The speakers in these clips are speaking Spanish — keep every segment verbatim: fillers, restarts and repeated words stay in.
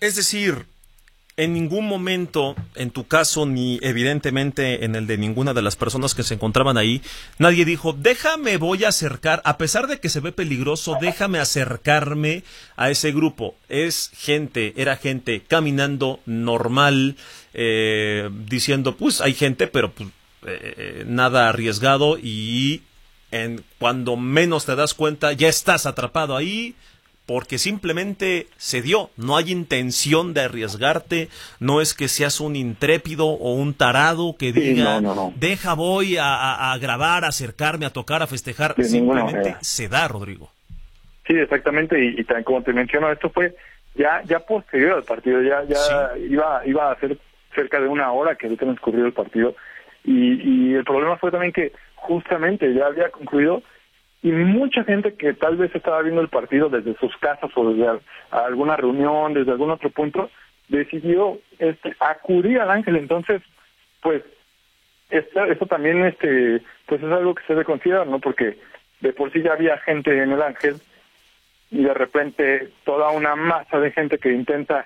Es decir, en ningún momento, en tu caso, ni evidentemente en el de ninguna de las personas que se encontraban ahí, nadie dijo, déjame, voy a acercar, a pesar de que se ve peligroso, déjame acercarme a ese grupo. Es gente, era gente caminando normal, eh, diciendo, pues hay gente, pero pues, eh, nada arriesgado, y en, cuando menos te das cuenta, ya estás atrapado ahí, porque simplemente se dio. No hay intención de arriesgarte, no es que seas un intrépido o un tarado que diga, sí, no, no, no. deja, voy a, a, a grabar, a acercarme, a tocar, a festejar. De Simplemente se da, Rodrigo. Sí, exactamente, y, y también como te menciono, esto fue ya ya posterior al partido, ya ya sí. iba iba a ser cerca de una hora que había transcurrido el partido, y, y el problema fue también que justamente ya había concluido, y mucha gente que tal vez estaba viendo el partido desde sus casas o desde a, a alguna reunión, desde algún otro punto, decidió este, acudir al Ángel. Entonces, pues, esto, esto también este, pues es algo que se debe considerar, ¿no? Porque de por sí ya había gente en el Ángel, y de repente toda una masa de gente que intenta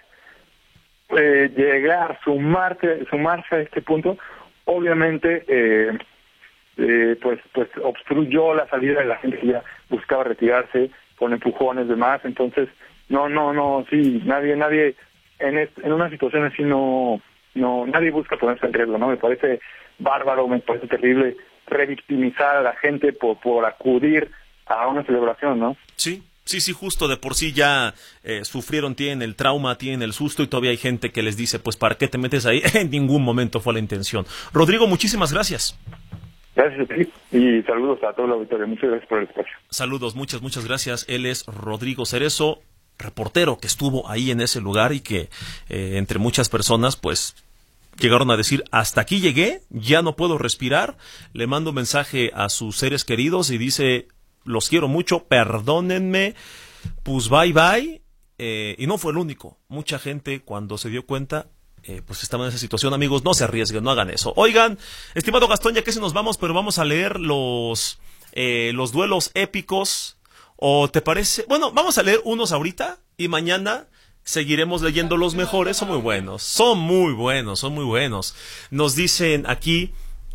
eh, llegar, sumarse, sumarse a este punto, obviamente... Eh, Eh, pues pues obstruyó la salida de la gente que ya buscaba retirarse con empujones demás. Entonces no no no sí nadie nadie en est en una situación así no no nadie busca ponerse en riesgo, no me parece bárbaro, me parece terrible revictimizar a la gente por por acudir a una celebración, ¿no? Sí. Sí, sí, justo de por sí ya eh, sufrieron, tienen el trauma, tienen el susto, y todavía hay gente que les dice, pues, ¿para qué te metes ahí? En ningún momento fue la intención. Rodrigo, muchísimas gracias. Gracias a ti y saludos a toda la auditoría. Muchas gracias por el espacio. Saludos, muchas, muchas gracias. Él es Rodrigo Cerezo, reportero que estuvo ahí en ese lugar y que eh, entre muchas personas, pues, llegaron a decir, hasta aquí llegué, ya no puedo respirar. Le mando un mensaje a sus seres queridos y dice, los quiero mucho, perdónenme, pues bye bye. Eh, y no fue el único. Mucha gente, cuando se dio cuenta, Eh, pues estaba en esa situación. Amigos, no se arriesguen, no hagan eso. Oigan, estimado Gastón, ya casi nos vamos, pero vamos a leer los eh, los duelos épicos. ¿O te parece? Bueno, vamos a leer unos ahorita y mañana seguiremos leyendo los mejores. Son muy buenos, son muy buenos, son muy buenos. Nos dicen aquí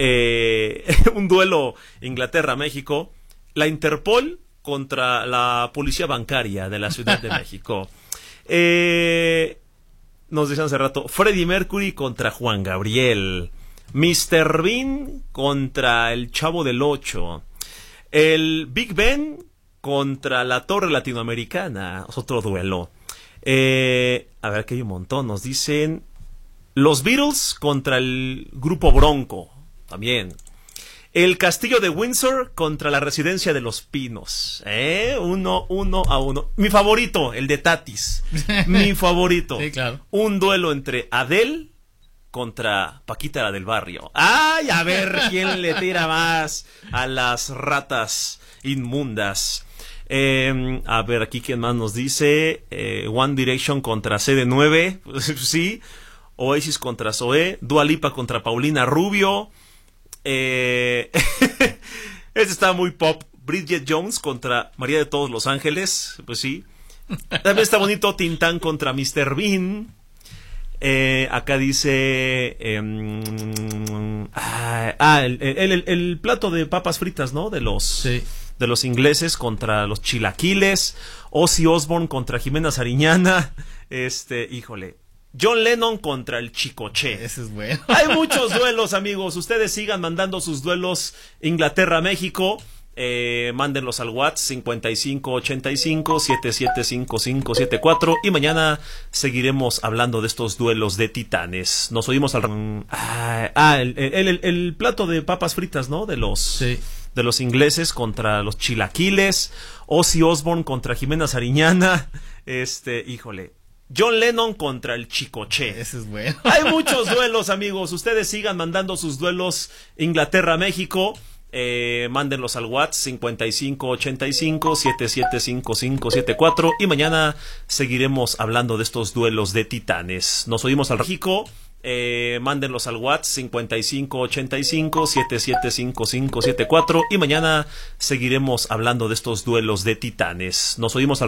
eh, un duelo Inglaterra-México, la Interpol contra la Policía Bancaria de la Ciudad de México. Eh... Nos decían hace rato, Freddie Mercury contra Juan Gabriel, mister Bean contra el Chavo del Ocho, el Big Ben contra la Torre Latinoamericana, es otro duelo. Eh, a ver, aquí hay un montón. Nos dicen los Beatles contra el Grupo Bronco, también. El Castillo de Windsor contra la Residencia de los Pinos. ¿Eh? Uno, uno a uno. Mi favorito, el de Tatis. Mi favorito. Sí, claro. Un duelo entre Adele contra Paquita la del barrio. ¡Ay! A ver quién le tira más a las ratas inmundas. Eh, a ver, aquí quién más nos dice. Eh, One Direction contra C D nueve. Sí. Oasis contra Zoé. Dua Lipa contra Paulina Rubio. Eh, este está muy pop. Bridget Jones contra María de todos los Ángeles. Pues sí. También está bonito. Tintán contra mister Bean. Eh, acá dice eh, ah, el, el, el, el plato de papas fritas, ¿no? De los sí. de los ingleses contra los chilaquiles. Ozzy Osbourne contra Jimena Sariñana. Este, híjole, John Lennon contra el Chicoche. Ese es bueno. Hay muchos duelos, amigos. Ustedes sigan mandando sus duelos. Inglaterra-México. Eh, mándenlos al WhatsApp cincuenta y cinco ochenta y cinco setenta y siete cincuenta y cinco setenta y cuatro y mañana seguiremos hablando de estos duelos de titanes. Nos oímos al ah, ah el, el, el, el plato de papas fritas, ¿no? De los sí. de los ingleses contra los chilaquiles. Ozzy Osbourne contra Jimena Sariñana. Este, híjole, John Lennon contra el Chicoche. Ese es bueno. Hay muchos duelos, amigos. Ustedes sigan mandando sus duelos. Inglaterra-México. Eh, mándenlos al WhatsApp cincuenta y cinco ochenta y cinco setenta y siete cincuenta y cinco setenta y cuatro y mañana seguiremos hablando de estos duelos de titanes. Nos oímos al México. Eh, mándenlos al WhatsApp cincuenta y cinco ochenta y cinco setenta y siete cincuenta y cinco setenta y cuatro y mañana seguiremos hablando de estos duelos de titanes. Nos oímos al